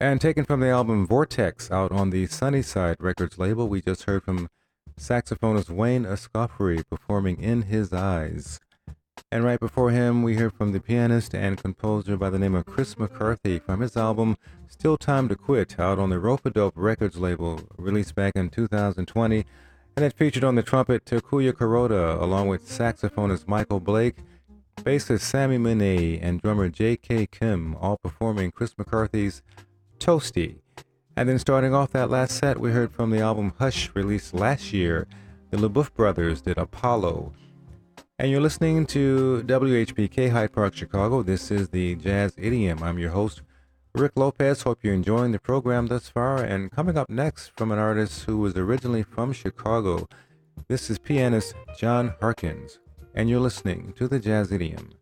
And taken from the album Vortex out on the Sunnyside Records label, we just heard from saxophonist Wayne Escoffery performing In His Eyes. And right before him, we heard from the pianist and composer by the name of Chris McCarthy from his album Still Time to Quit out on the Rope-A-Dope Records label, released back in 2020. And it featured on the trumpet Takuya Kuroda, along with saxophonist Michael Blake, bassist Sammy Monet, and drummer J.K. Kim, all performing Chris McCarthy's Toasty. And then starting off that last set, we heard from the album Hush, released last year. The LaBeouf Brothers did Apollo. And you're listening to WHPK Hyde Park, Chicago. This is the Jazz Idiom. I'm your host, Rick Lopez. Hope you're enjoying the program thus far. And coming up next from an artist who was originally from Chicago, this is pianist John Harkins. And you're listening to the Jazz Idiom.